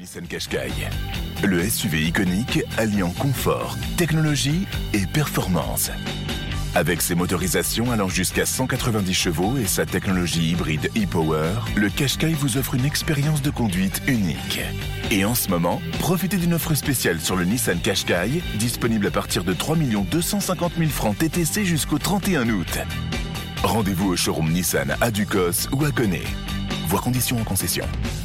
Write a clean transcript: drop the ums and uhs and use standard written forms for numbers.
Nissan Qashqai. Le SUV iconique alliant confort, technologie et performance. Avec ses motorisations allant jusqu'à 190 chevaux et sa technologie hybride e-Power, le Qashqai vous offre une expérience de conduite unique. Et en ce moment, profitez d'une offre spéciale sur le Nissan Qashqai, disponible à partir de 3 250 000 francs TTC jusqu'au 31 août. Rendez-vous au showroom Nissan à Ducos ou à Koné. Voir conditions en concession.